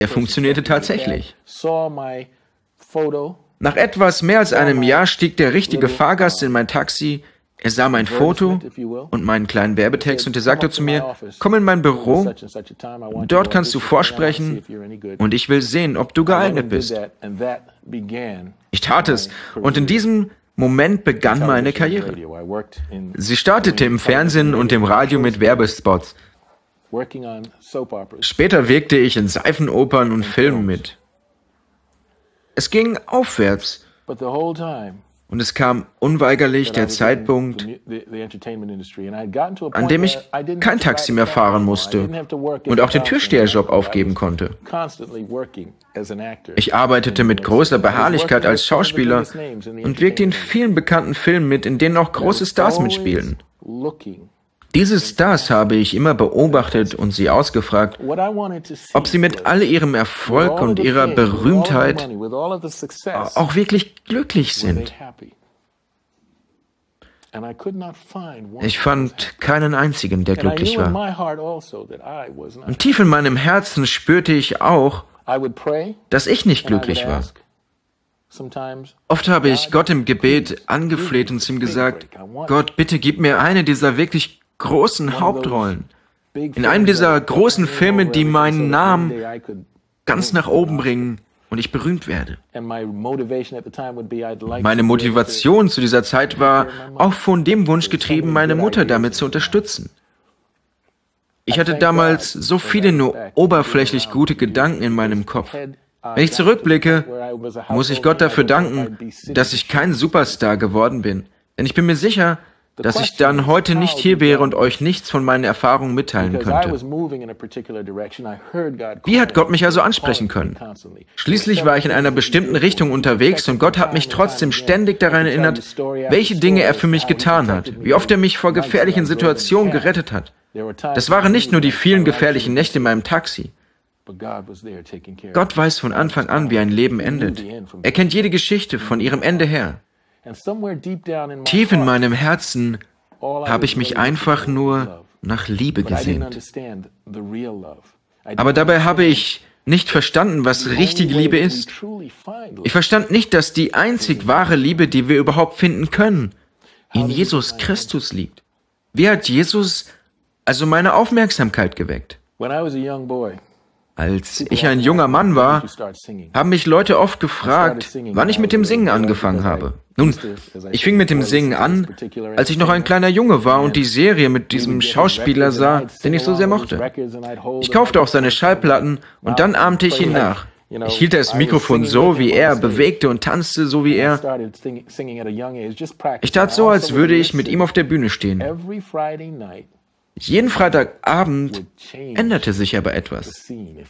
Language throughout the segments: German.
Er funktionierte tatsächlich. Nach etwas mehr als einem Jahr stieg der richtige Fahrgast in mein Taxi. Er sah mein Foto und meinen kleinen Werbetext und er sagte zu mir, komm in mein Büro, dort kannst du vorsprechen und ich will sehen, ob du geeignet bist. Ich tat es und in diesem Moment begann meine Karriere. Sie startete im Fernsehen und im Radio mit Werbespots. Später wirkte ich in Seifenopern und Filmen mit. Es ging aufwärts. Und es kam unweigerlich der Zeitpunkt, an dem ich kein Taxi mehr fahren musste und auch den Türsteherjob aufgeben konnte. Ich arbeitete mit großer Beharrlichkeit als Schauspieler und wirkte in vielen bekannten Filmen mit, in denen auch große Stars mitspielen. Diese Stars habe ich immer beobachtet und sie ausgefragt, ob sie mit all ihrem Erfolg und ihrer Berühmtheit auch wirklich glücklich sind. Ich fand keinen einzigen, der glücklich war. Und tief in meinem Herzen spürte ich auch, dass ich nicht glücklich war. Oft habe ich Gott im Gebet angefleht und zu ihm gesagt, Gott, bitte gib mir eine dieser wirklich großen Hauptrollen. In einem dieser großen Filme, die meinen Namen ganz nach oben bringen und ich berühmt werde. Meine Motivation zu dieser Zeit war auch von dem Wunsch getrieben, meine Mutter damit zu unterstützen. Ich hatte damals so viele nur oberflächlich gute Gedanken in meinem Kopf. Wenn ich zurückblicke, muss ich Gott dafür danken, dass ich kein Superstar geworden bin. Denn ich bin mir sicher, dass ich dann heute nicht hier wäre und euch nichts von meinen Erfahrungen mitteilen könnte. Wie hat Gott mich also ansprechen können? Schließlich war ich in einer bestimmten Richtung unterwegs und Gott hat mich trotzdem ständig daran erinnert, welche Dinge er für mich getan hat, wie oft er mich vor gefährlichen Situationen gerettet hat. Das waren nicht nur die vielen gefährlichen Nächte in meinem Taxi. Gott weiß von Anfang an, wie ein Leben endet. Er kennt jede Geschichte von ihrem Ende her. Tief in meinem Herzen habe ich mich einfach nur nach Liebe gesehnt. Aber dabei habe ich nicht verstanden, was richtige Liebe ist. Ich verstand nicht, dass die einzig wahre Liebe, die wir überhaupt finden können, in Jesus Christus liegt. Wie hat Jesus also meine Aufmerksamkeit geweckt? Als ich ein junger Mann war, haben mich Leute oft gefragt, wann ich mit dem Singen angefangen habe. Nun, ich fing mit dem Singen an, als ich noch ein kleiner Junge war und die Serie mit diesem Schauspieler sah, den ich so sehr mochte. Ich kaufte auch seine Schallplatten und dann ahmte ich ihn nach. Ich hielt das Mikrofon so wie er, bewegte und tanzte so wie er. Ich tat so, als würde ich mit ihm auf der Bühne stehen. Jeden Freitagabend änderte sich aber etwas.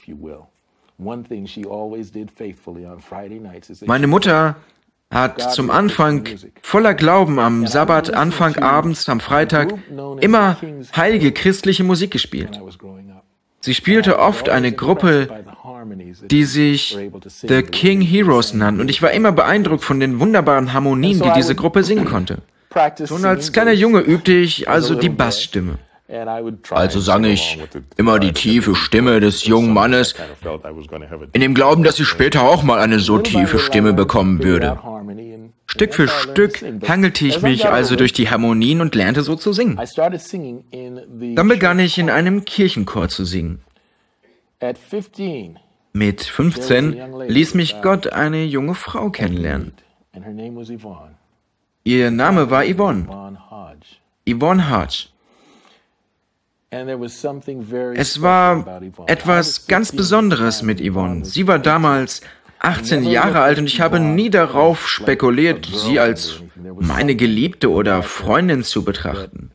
Meine Mutter hat zum Anfang voller Glauben am Sabbat, Anfang abends, am Freitag, immer heilige christliche Musik gespielt. Sie spielte oft eine Gruppe, die sich The King Heroes nannt, und ich war immer beeindruckt von den wunderbaren Harmonien, die diese Gruppe singen konnte. Schon als kleiner Junge übte ich also die Bassstimme. Also sang ich immer die tiefe Stimme des jungen Mannes, in dem Glauben, dass ich später auch mal eine so tiefe Stimme bekommen würde. Stück für Stück hangelte ich mich also durch die Harmonien und lernte so zu singen. Dann begann ich in einem Kirchenchor zu singen. Mit 15 ließ mich Gott eine junge Frau kennenlernen. Ihr Name war Yvonne. Yvonne Hodge. Es war etwas ganz Besonderes mit Yvonne. Sie war damals 18 Jahre alt und ich habe nie darauf spekuliert, sie als meine Geliebte oder Freundin zu betrachten.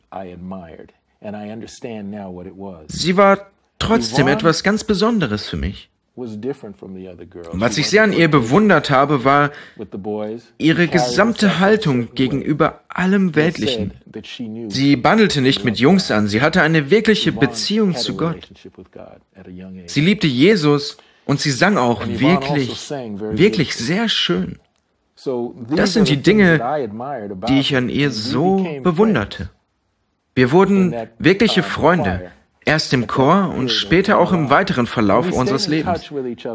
Sie war trotzdem etwas ganz Besonderes für mich. Was ich sehr an ihr bewundert habe, war ihre gesamte Haltung gegenüber allem Weltlichen. Sie bandelte nicht mit Jungs an, sie hatte eine wirkliche Beziehung zu Gott. Sie liebte Jesus und sie sang auch wirklich sehr schön. Das sind die Dinge, die ich an ihr so bewunderte. Wir wurden wirkliche Freunde. erst im Chor und später auch im weiteren Verlauf unseres Lebens.